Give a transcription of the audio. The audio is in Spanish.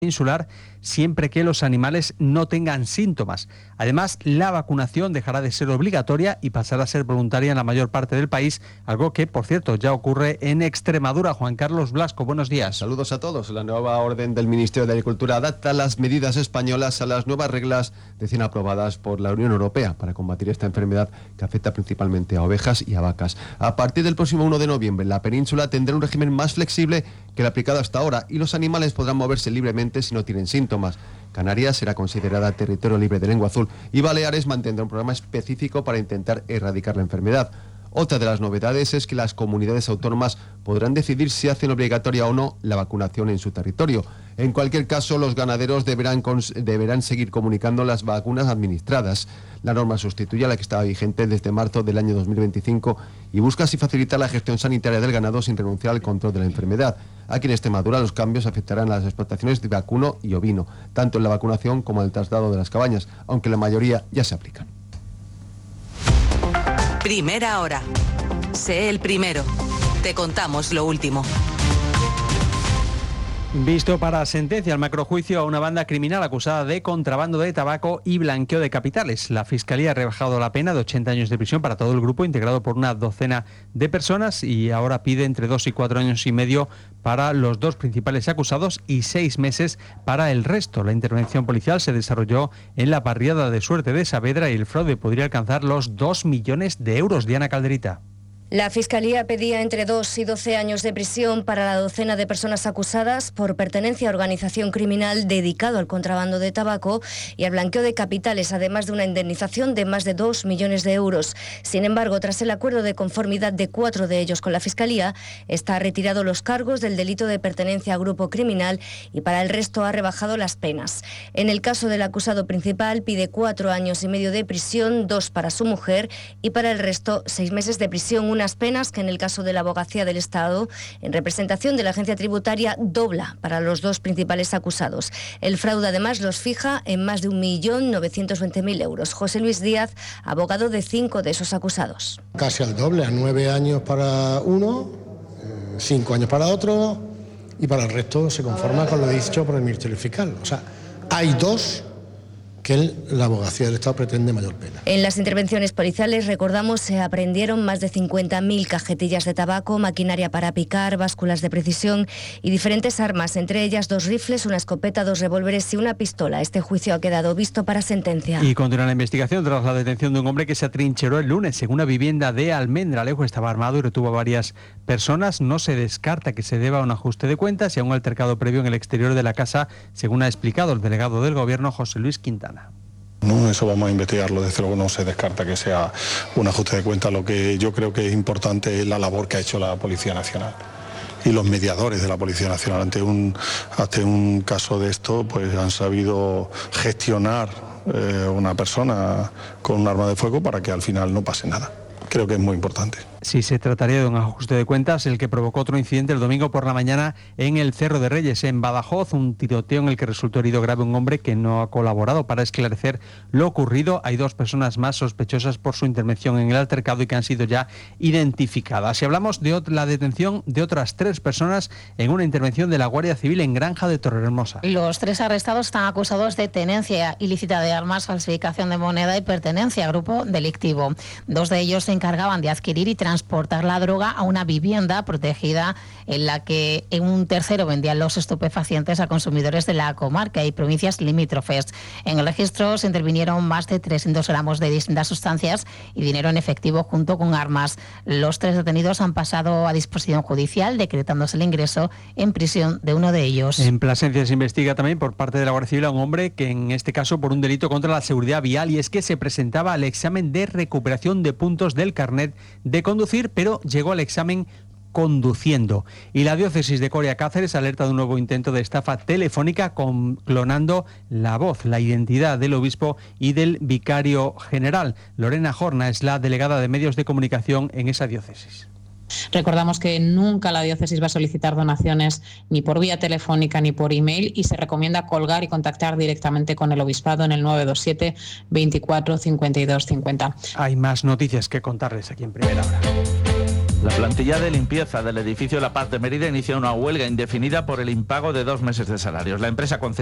insular siempre que los animales no tengan síntomas. Además, la vacunación dejará de ser obligatoria y pasará a ser voluntaria en la mayor parte del país, algo que, por cierto, ya ocurre en Extremadura. Juan Carlos Blasco, buenos días. Saludos a todos. La nueva orden del Ministerio de Agricultura adapta las medidas españolas a las nuevas reglas recién aprobadas por la Unión Europea para combatir esta enfermedad que afecta principalmente a ovejas y a vacas. A partir del próximo 1 de noviembre, la península tendrá un régimen más flexible que el aplicado hasta ahora y los animales podrán moverse libremente si no tienen síntomas. Canarias será considerada territorio libre de lengua azul y Baleares mantendrá un programa específico para intentar erradicar la enfermedad. Otra de las novedades es que las comunidades autónomas podrán decidir si hacen obligatoria o no la vacunación en su territorio. En cualquier caso, los ganaderos deberán seguir comunicando las vacunas administradas. La norma sustituye a la que estaba vigente desde marzo del año 2025 y busca así facilitar la gestión sanitaria del ganado sin renunciar al control de la enfermedad. Aquí en Extremadura los cambios afectarán a las explotaciones de vacuno y ovino, tanto en la vacunación como en el traslado de las cabañas, aunque la mayoría ya se aplican. Primera hora. Sé el primero. Te contamos lo último. Visto para sentencia el macrojuicio a una banda criminal acusada de contrabando de tabaco y blanqueo de capitales. La Fiscalía ha rebajado la pena de 80 años de prisión para todo el grupo, integrado por una docena de personas, y ahora pide entre 2 y 4 años y medio para los dos principales acusados y 6 meses para el resto. La intervención policial se desarrolló en la barriada de Suerte de Saavedra y el fraude podría alcanzar los 2 millones de euros. Diana Calderita. La Fiscalía pedía entre 2 y 12 años de prisión para la docena de personas acusadas por pertenencia a organización criminal dedicado al contrabando de tabaco y al blanqueo de capitales, además de una indemnización de más de 2 millones de euros. Sin embargo, tras el acuerdo de conformidad de 4 de ellos con la Fiscalía, está retirado los cargos del delito de pertenencia a grupo criminal y para el resto ha rebajado las penas. En el caso del acusado principal pide 4 años y medio de prisión, 2 para su mujer y para el resto 6 meses de prisión, unas penas que en el caso de la Abogacía del Estado, en representación de la Agencia Tributaria, dobla para los dos principales acusados. El fraude además los fija en más de 1.920.000 euros. José Luis Díaz, abogado de 5 de esos acusados. Casi al doble, a 9 años para uno, 5 años para otro y para el resto se conforma con lo dicho por el Ministerio Fiscal. O sea, hay 2 que la Abogacía del Estado pretende mayor pena. En las intervenciones policiales, recordamos, se aprehendieron más de 50.000 cajetillas de tabaco, maquinaria para picar, básculas de precisión y diferentes armas, entre ellas 2 rifles, una escopeta, 2 revólveres y una pistola. Este juicio ha quedado visto para sentencia. Y continúa la investigación tras la detención de un hombre que se atrincheró el lunes en una vivienda de Almendralejo. Estaba armado y retuvo a varias personas. No se descarta que se deba a un ajuste de cuentas y a un altercado previo en el exterior de la casa, según ha explicado el delegado del Gobierno, José Luis Quintana. No, eso vamos a investigarlo, desde luego no se descarta que sea un ajuste de cuentas. Lo que yo creo que es importante es la labor que ha hecho la Policía Nacional y los mediadores de la Policía Nacional ante un caso de esto, pues han sabido gestionar una persona con un arma de fuego para que al final no pase nada. Creo que es muy importante. Sí, se trataría de un ajuste de cuentas, el que provocó otro incidente el domingo por la mañana en el Cerro de Reyes, en Badajoz, un tiroteo en el que resultó herido grave un hombre que no ha colaborado para esclarecer lo ocurrido. Hay 2 personas más sospechosas por su intervención en el altercado y que han sido ya identificadas. Y hablamos de la detención de otras 3 personas en una intervención de la Guardia Civil en Granja de Torrehermosa. Los 3 arrestados están acusados de tenencia ilícita de armas, falsificación de moneda y pertenencia a grupo delictivo. 2 de ellos se encargaban de adquirir y transportar la droga a una vivienda protegida en la que en un tercero vendían los estupefacientes a consumidores de la comarca y provincias limítrofes. En el registro se intervinieron más de 300 gramos de distintas sustancias y dinero en efectivo junto con armas. Los 3 detenidos han pasado a disposición judicial, decretándose el ingreso en prisión de uno de ellos. En Plasencia se investiga también por parte de la Guardia Civil a un hombre que en este caso por un delito contra la seguridad vial, y es que se presentaba al examen de recuperación de puntos del carnet de conducir, pero llegó al examen conduciendo. Y la diócesis de Coria Cáceres alerta de un nuevo intento de estafa telefónica clonando la voz, la identidad del obispo y del vicario general. Lorena Jorna es la delegada de medios de comunicación en esa diócesis. Recordamos que nunca la diócesis va a solicitar donaciones ni por vía telefónica ni por email y se recomienda colgar y contactar directamente con el obispado en el 927 24 52 50. Hay más noticias que contarles aquí en Primera Hora. La plantilla de limpieza del edificio La Paz de Mérida inicia una huelga indefinida por el impago de 2 meses de salarios. La empresa